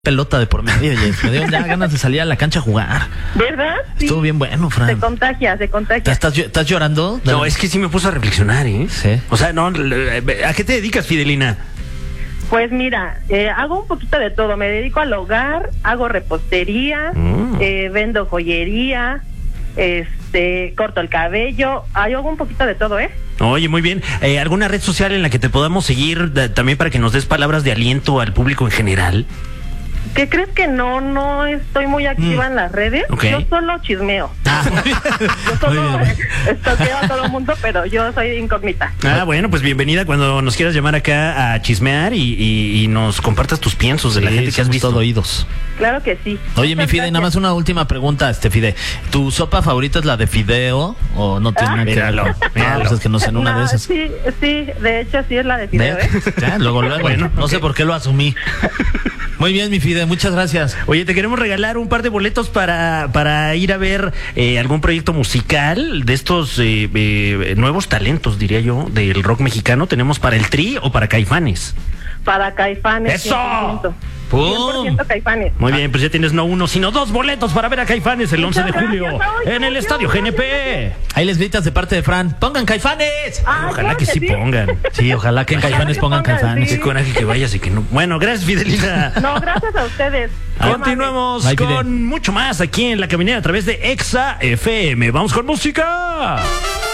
pelota de por medio, me dio ya ganas de salir a la cancha a jugar. ¿Verdad? Sí. Estuvo bien bueno, Fran. Se contagia. ¿Estás llorando? No, es que sí me puso a reflexionar, ¿eh? Sí. O sea, no, ¿a qué te dedicas, Fidelina? Pues mira, hago un poquito de todo. Me dedico al hogar, hago repostería, vendo joyería, corto el cabello. Hago un poquito de todo, ¿eh? Oye, muy bien. ¿Alguna red social en la que te podamos seguir también para que nos des palabras de aliento al público en general? ¿Qué crees que no estoy muy activa en las redes? Okay. Yo solo chismeo. Yo solo estoqueo a todo el mundo, pero yo soy incógnita. Bueno, pues bienvenida cuando nos quieras llamar acá a chismear y nos compartas tus piensos de la gente que has visto. Todo oídos. Claro que sí. Oye, mi Fide, nada más una última pregunta, Fide. ¿Tu sopa favorita es la de fideo o no tiene nada que ver? Pues es que no sé, en una de esas. Sí, de hecho sí es la de fideo, ¿eh? Ya, luego, bueno, no sé por qué lo asumí. Muy bien, mi Fide, muchas gracias. Oye, te queremos regalar un par de boletos para ir a ver algún proyecto musical de estos nuevos talentos, diría yo, del rock mexicano. Tenemos para el Tri o para Caifanes. Para Caifanes. ¡Eso! 100%. ¡Pum! 100% Caifanes. Muy bien, pues ya tienes no uno, sino dos boletos para ver a Caifanes el 11 de julio en el Estadio GNP. Ahí les gritas de parte de Fran, ¡pongan Caifanes! Ah, Ojalá claro que sí pongan. Sí, ojalá que en Caifanes pongan Caifanes. Qué coraje que vayas y que no. Bueno, gracias, Fidelina. No, gracias a ustedes. Continuamos Bye, con Fidel. mucho más aquí en La Caminera a través de Exa FM. Vamos con música.